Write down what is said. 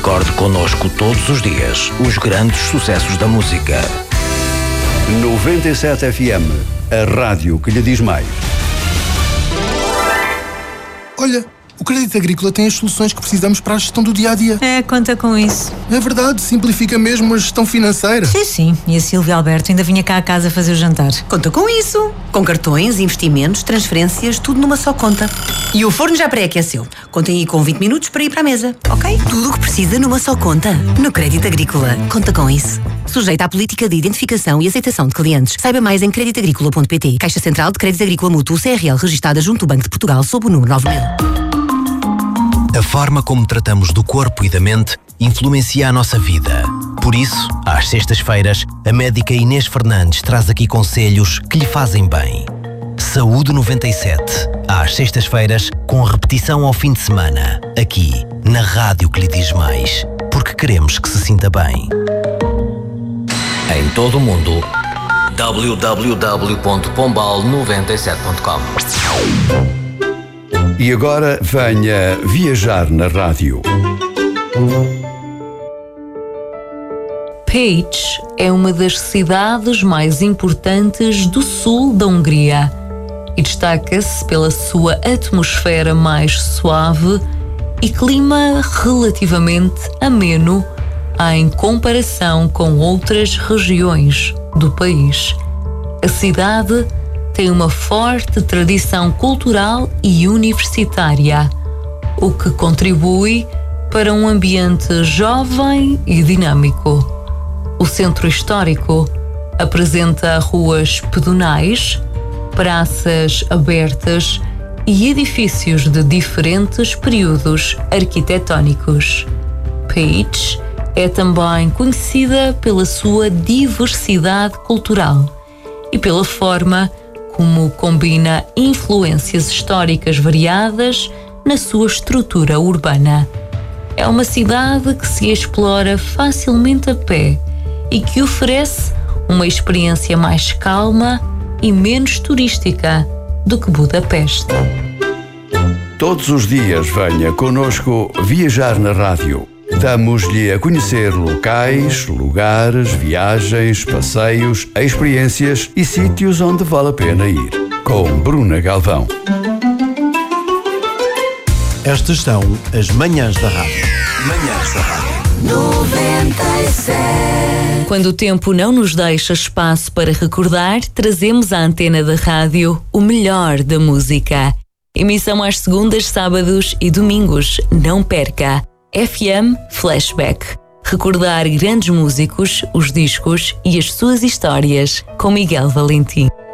Recorde connosco todos os dias os grandes sucessos da música. 97 FM, a rádio que lhe diz mais. Olha, o Crédito Agrícola tem as soluções que precisamos para a gestão do dia-a-dia. Conta com isso. É verdade, simplifica mesmo a gestão financeira. Sim. E a Silvia Alberto ainda vinha cá a casa fazer o jantar. Conta com isso. Com cartões, investimentos, transferências, tudo numa só conta. E o forno já pré-aqueceu. Contem aí com 20 minutos para ir para a mesa, ok? Tudo o que precisa numa só conta. No Crédito Agrícola. Conta com isso. Sujeita à política de identificação e aceitação de clientes. Saiba mais em creditagricola.pt. Caixa Central de Crédito Agrícola Mútuo CRL, registada junto ao Banco de Portugal sob o número 9000. A forma como tratamos do corpo e da mente influencia a nossa vida. Por isso, às sextas-feiras, a médica Inês Fernandes traz aqui conselhos que lhe fazem bem. Saúde 97, às sextas-feiras, com repetição ao fim de semana, aqui, na rádio que lhe diz mais, porque queremos que se sinta bem. Em todo o mundo, www.pombal97.com. E agora venha viajar na rádio. Pécs é uma das cidades mais importantes do sul da Hungria e destaca-se pela sua atmosfera mais suave e clima relativamente ameno em comparação com outras regiões do país. A cidade tem uma forte tradição cultural e universitária, o que contribui para um ambiente jovem e dinâmico. O centro histórico apresenta ruas pedonais, praças abertas e edifícios de diferentes períodos arquitetónicos. Pécs é também conhecida pela sua diversidade cultural e pela forma como combina influências históricas variadas na sua estrutura urbana. É uma cidade que se explora facilmente a pé e que oferece uma experiência mais calma e menos turística do que Budapeste. Todos os dias venha connosco viajar na rádio. Damos-lhe a conhecer locais, lugares, viagens, passeios, experiências e sítios onde vale a pena ir. Com Bruna Galvão. Estas são as Manhãs da Rádio. Manhãs da Rádio. 97. Quando o tempo não nos deixa espaço para recordar, trazemos à antena da rádio o melhor da música. Emissão às segundas, sábados e domingos. Não perca. FM Flashback. Recordar grandes músicos, os discos e as suas histórias com Miguel Valentim.